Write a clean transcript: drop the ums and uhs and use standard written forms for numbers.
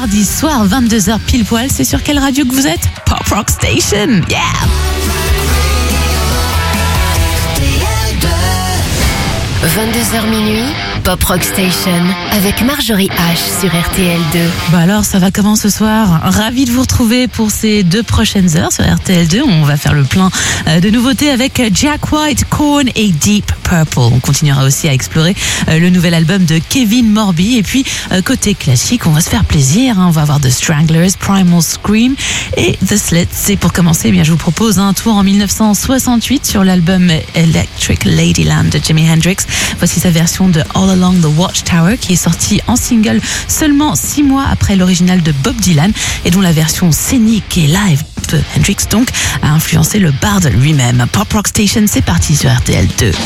mardi soir, 22h pile poil. C'est sur quelle radio que vous êtes? Pop Rock Station, yeah! 22h minuit, Pop Rock Station avec Marjorie H sur RTL2. Bah alors, ça va comment ce soir? Ravi de vous retrouver pour ces 2 prochaines heures sur RTL2. On va faire le plein de nouveautés avec Jack White, Korn et Deep Purple. On continuera aussi à explorer le nouvel album de Kevin Morby. Et puis, côté classique, on va se faire plaisir. On va avoir The Stranglers, Primal Scream et The Slits. Et pour commencer, eh bien, je vous propose un tour en 1968 sur l'album Electric Ladyland de Jimi Hendrix. Voici sa version de All Along the Watchtower qui est sortie en single seulement 6 mois après l'original de Bob Dylan et dont la version scénique et live de Hendrix donc a influencé le bard lui-même. Pop Rock Station, c'est parti sur RTL2.